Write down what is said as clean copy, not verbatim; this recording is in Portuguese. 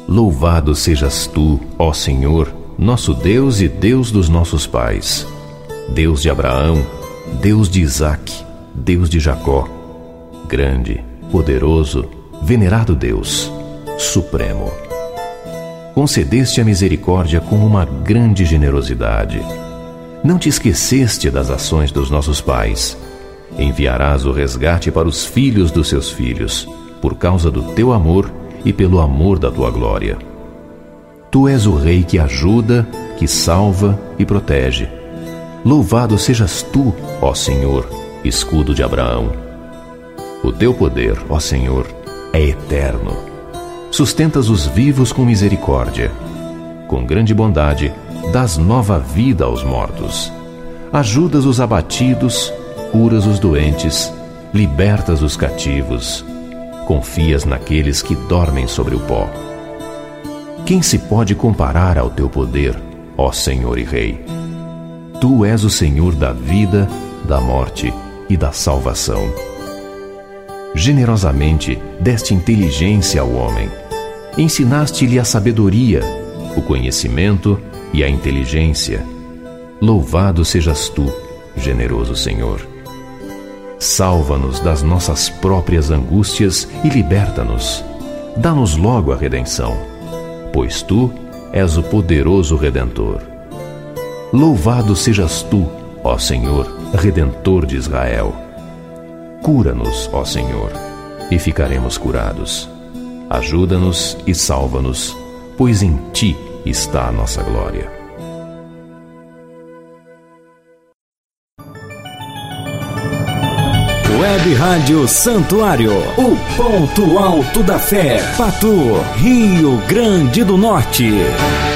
Louvado sejas tu, ó Senhor, nosso Deus e Deus dos nossos pais, Deus de Abraão, Deus de Isaque, Deus de Jacó, grande, poderoso, venerado Deus, supremo. Concedeste a misericórdia com uma grande generosidade. Não te esqueceste das ações dos nossos pais. Enviarás o resgate para os filhos dos seus filhos, por causa do teu amor e pelo amor da tua glória. Tu és o Rei que ajuda, que salva e protege. Louvado sejas tu, ó Senhor, escudo de Abraão. O teu poder, ó Senhor, é eterno. Sustentas os vivos com misericórdia. Com grande bondade, dás nova vida aos mortos. Ajudas os abatidos, curas os doentes, libertas os cativos. Confias naqueles que dormem sobre o pó. Quem se pode comparar ao teu poder, ó Senhor e Rei? Tu és o Senhor da vida, da morte e da salvação. Generosamente deste inteligência ao homem. Ensinaste-lhe a sabedoria, o conhecimento e a inteligência. Louvado sejas tu, generoso Senhor. Salva-nos das nossas próprias angústias e liberta-nos. Dá-nos logo a redenção, pois tu és o poderoso Redentor. Louvado sejas tu, ó Senhor, Redentor de Israel. Cura-nos, ó Senhor, e ficaremos curados. Ajuda-nos e salva-nos, pois em ti está a nossa glória. Web Rádio Santuário, o ponto alto da fé, Patu, Rio Grande do Norte.